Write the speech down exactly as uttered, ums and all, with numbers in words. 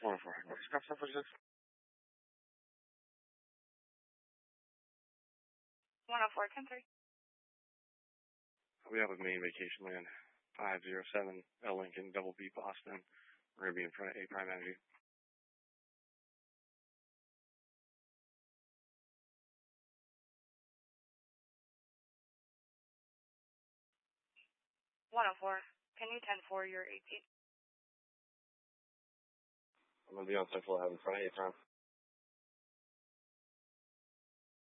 one oh four. What's the stop for six? one oh four, ten three. We have a main vacation land, five zero seven, L Lincoln, double B Boston. We're going to be in front of A Prime Energy. one oh four. Can you ten four your eighteen? I'm going to be on Central Ave in front of A Prime.